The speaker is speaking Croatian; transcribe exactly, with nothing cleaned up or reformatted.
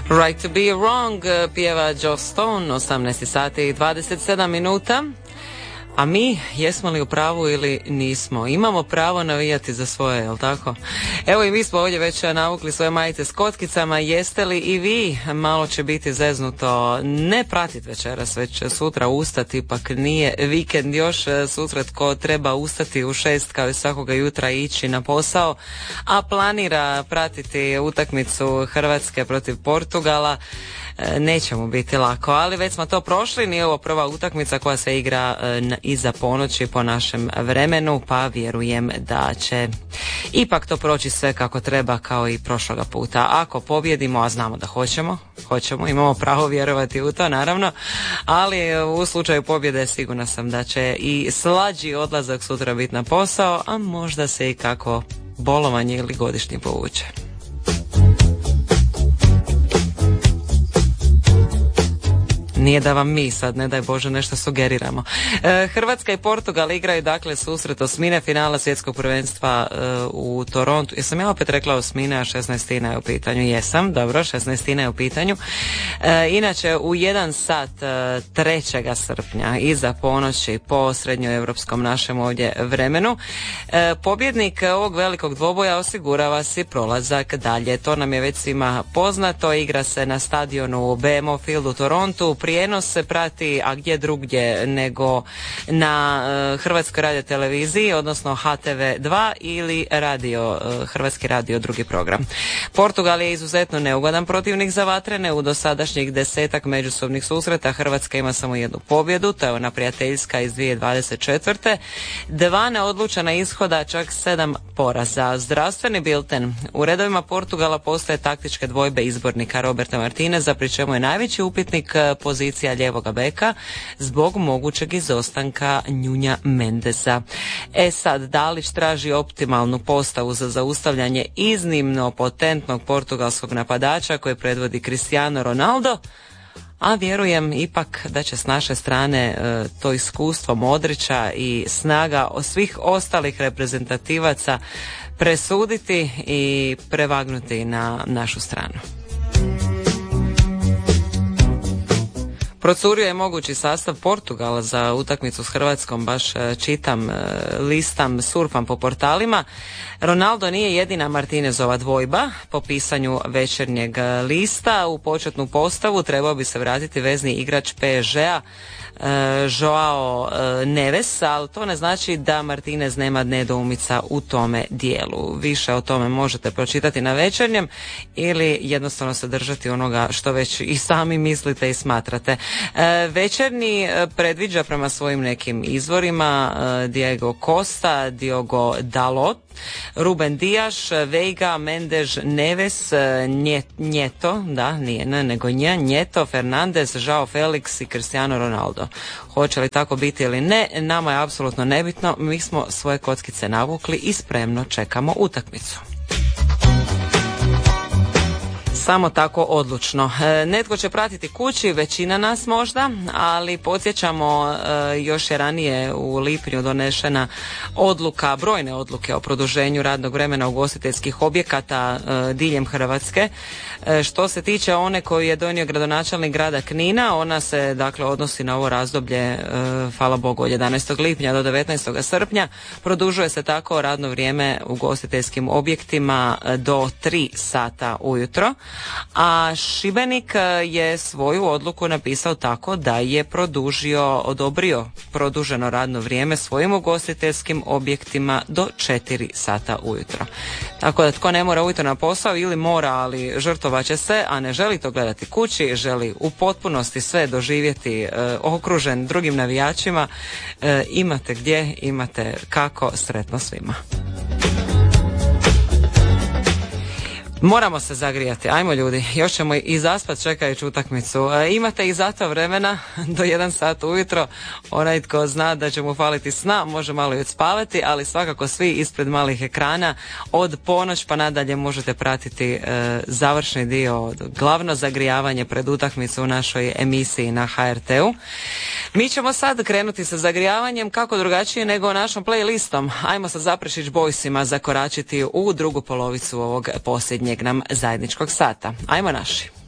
Right to be wrong, pjeva Joe Stone, osamnaest sati i dvadeset sedam minuta. A mi, jesmo li u pravu ili nismo? Imamo pravo navijati za svoje, jel tako? Evo i mi smo ovdje već navukli svoje majice s kockicama. Jeste li i vi? Malo će biti zeznuto. Ne pratiti večeras, već sutra ustati. Ipak nije vikend još. Sutra tko treba ustati u šest kao i svakoga jutra ići na posao, a planira pratiti utakmicu Hrvatske protiv Portugala, neće mu biti lako, ali već smo to prošli. Nije ovo prva utakmica koja se igra iza ponoći po našem vremenu, pa vjerujem da će ipak to proći sve kako treba kao i prošloga puta. Ako pobjedimo, a znamo da hoćemo, hoćemo, imamo pravo vjerovati u to naravno, ali u slučaju pobjede sigurna sam da će i slađi odlazak sutra biti na posao, a možda se i kako bolovanje ili godišnji povuče. Nije da vam mi sad, ne daj Bože, nešto sugeriramo. E, Hrvatska i Portugal igraju dakle susret osmine finala svjetskog prvenstva e, u Torontu. Jesam ja opet rekla osmine, a šesnaestina je u pitanju? Jesam, dobro, šesnaestina je u pitanju. E, inače, u jedan sat e, trećeg srpnja iza ponoći po srednjoevropskom našem ovdje vremenu, e, pobjednik ovog velikog dvoboja osigurava si prolazak dalje. To nam je već svima poznato. Igra se na stadionu B M O Field u Torontu. Prijenos se prati, a gdje drugdje nego na uh, Hrvatskoj radioteleviziji, odnosno H T V dva ili radio, uh, Hrvatski radio drugi program. Portugal je izuzetno neugodan protivnik za vatrene. U dosadašnjih desetak međusobnih susreta Hrvatska ima samo jednu pobjedu, to je ona prijateljska iz dvije tisuće dvadeset četvrte. Dva neodlučena ishoda, čak sedam poraza. Zdravstveni bilten. U redovima Portugala postoje taktičke dvojbe izbornika Roberta Martineza, pri čemu je najveći upitnik pozicija ljevoga beka zbog mogućeg izostanka Njunja Mendesa. E sad, Dalić traži optimalnu postavu za zaustavljanje iznimno potentnog portugalskog napadača koji predvodi Cristiano Ronaldo, a vjerujem ipak da će s naše strane e, to iskustvo Modrića i snaga svih ostalih reprezentativaca presuditi i prevagnuti na našu stranu. Procurio je mogući sastav Portugala za utakmicu s Hrvatskom, baš čitam, listam, surfam po portalima. Ronaldo nije jedina Martinezova dvojba po pisanju Večernjeg lista. U početnu postavu trebao bi se vratiti vezni igrač P S G-a Joao Neves, ali to ne znači da Martinez nema nedoumica u tome dijelu. Više o tome možete pročitati na Večernjem ili jednostavno se držati onoga što već i sami mislite i smatrate. Večernji predviđa prema svojim nekim izvorima Diego Costa, Diogo Dalot, Ruben Dias, Veiga, Mendes, Neves, Njeto, da, nije ne, nego nje, Njeto, Fernandez, Joao Felix i Cristiano Ronaldo. Hoće li tako biti ili ne, nama je apsolutno nebitno, mi smo svoje kockice navukli i spremno čekamo utakmicu. Samo tako odlučno. E, netko će pratiti kući, većina nas možda, ali podsjećamo, e, još je ranije u lipnju donešena odluka, brojne odluke o produženju radnog vremena ugostiteljskih objekata e, diljem Hrvatske. E, što se tiče one koju je donio gradonačelnik grada Knina, ona se dakle odnosi na ovo razdoblje, e, hvala Bogu, od jedanaestog lipnja do devetnaestog srpnja. Produžuje se tako radno vrijeme ugostiteljskim objektima do tri sata ujutro. A Šibenik je svoju odluku napisao tako da je produžio, odobrio produženo radno vrijeme svojim ugostiteljskim objektima do četiri sata ujutro. Tako da tko ne mora ujutro na posao ili mora, ali žrtvovat će se, a ne želi to gledati kući, želi u potpunosti sve doživjeti e, okružen drugim navijačima, e, imate gdje, imate kako, sretno svima. Moramo se zagrijati, ajmo ljudi, još ćemo i zaspat čekajući utakmicu. E, imate i zato vremena do jedan sat ujutro, onaj tko zna da će mu faliti sna, može malo i odspavati, ali svakako svi ispred malih ekrana od ponoć pa nadalje možete pratiti e, završni dio, glavno zagrijavanje pred utakmicu u našoj emisiji na H R T-u. Mi ćemo sad krenuti sa zagrijavanjem kako drugačije nego našom playlistom. Ajmo sa Zaprešić Boysima zakoračiti u drugu polovicu ovog posljednjeg nam zajedničkog sata. Ajmo naši.